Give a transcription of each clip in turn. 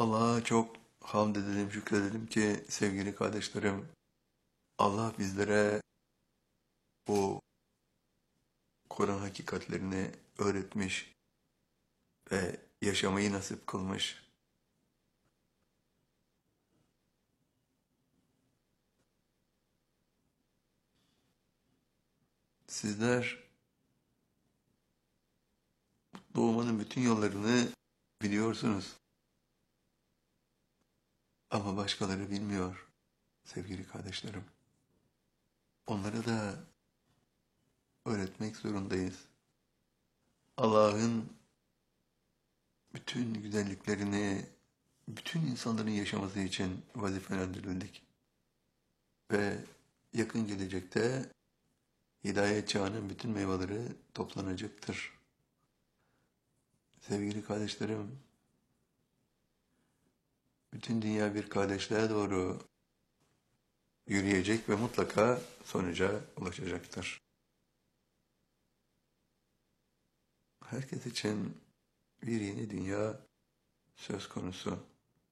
Allah'a çok hamd edelim, şükredelim ki sevgili kardeşlerim, Allah bizlere bu Kur'an hakikatlerini öğretmiş ve yaşamayı nasip kılmış. Sizler doğmanın bütün yollarını biliyorsunuz ama başkaları bilmiyor sevgili kardeşlerim. Onlara da öğretmek zorundayız. Allah'ın bütün güzelliklerini bütün insanların yaşaması için vazifelendirildik. Ve yakın gelecekte hidayet çağının bütün meyveleri toplanacaktır. Sevgili kardeşlerim, bütün dünya bir kardeşliğe doğru yürüyecek ve mutlaka sonuca ulaşacaktır. Herkes için bir yeni dünya söz konusu.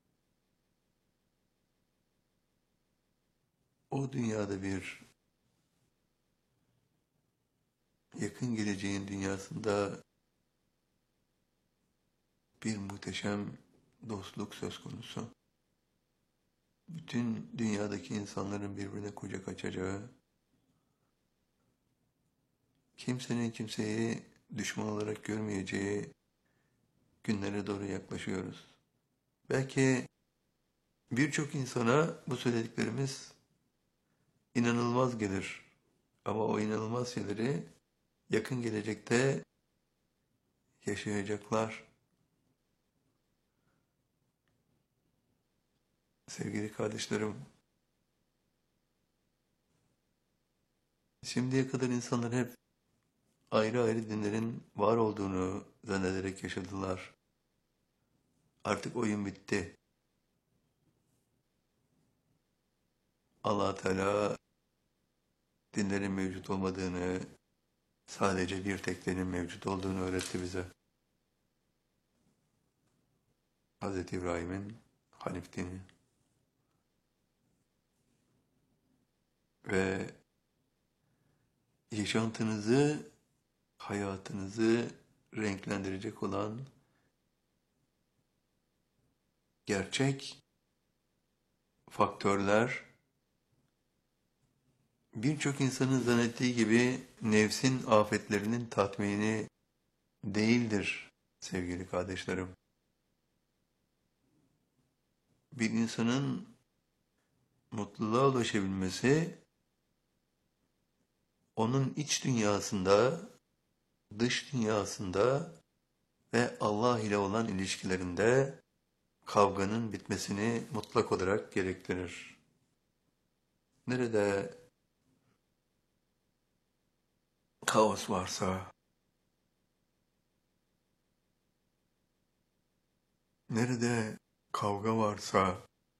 O dünyada bir yakın geleceğin dünyasında bir muhteşem dostluk söz konusu. Bütün dünyadaki insanların birbirine kucak açacağı, kimsenin kimseyi düşman olarak görmeyeceği günlere doğru yaklaşıyoruz. Belki birçok insana bu söylediklerimiz inanılmaz gelir. Ama o inanılmaz şeyleri yakın gelecekte yaşayacaklar. Sevgili kardeşlerim, şimdiye kadar insanlar hep ayrı ayrı dinlerin var olduğunu zannederek yaşadılar. Artık oyun bitti. Allah Teala dinlerin mevcut olmadığını, sadece bir tek dinin mevcut olduğunu öğretti bize. Hz. İbrahim'in Hanif dini. Ve yaşantınızı, hayatınızı renklendirecek olan gerçek faktörler birçok insanın zannettiği gibi nefsin afetlerinin tatmini değildir sevgili kardeşlerim. Bir insanın mutluluğa ulaşabilmesi onun iç dünyasında, dış dünyasında ve Allah ile olan ilişkilerinde kavganın bitmesini mutlak olarak gerektirir. Nerede kaos varsa, nerede kavga varsa,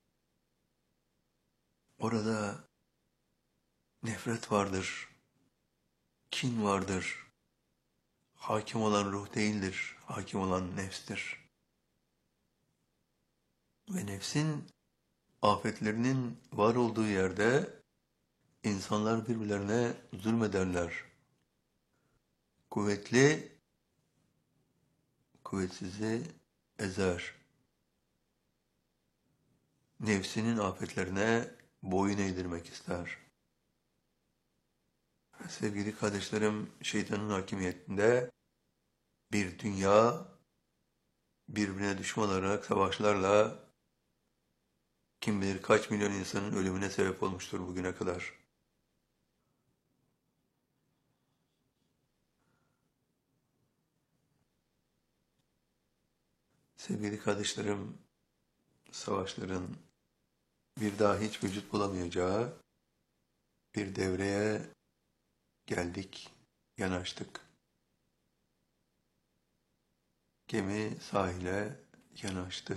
orada nefret vardır, kin vardır. Hakim olan ruh değildir, hakim olan nefstir. Ve nefsin afetlerinin var olduğu yerde insanlar birbirlerine zulmederler. Kuvvetli, kuvvetsizi ezer. Nefsinin afetlerine boyun eğdirmek ister. Sevgili kardeşlerim, şeytanın hakimiyetinde bir dünya birbirine düşman olarak savaşlarla kim bilir kaç milyon insanın ölümüne sebep olmuştur bugüne kadar. Sevgili kardeşlerim, savaşların bir daha hiç vücut bulamayacağı bir devreye geldik, yanaştık. Gemi sahile yanaştı.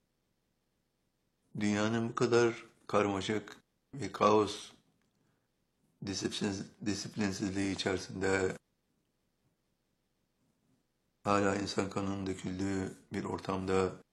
Dünyanın bu kadar karmaşık ve kaos, disiplinsizliği içerisinde hala insan kanının döküldüğü bir ortamda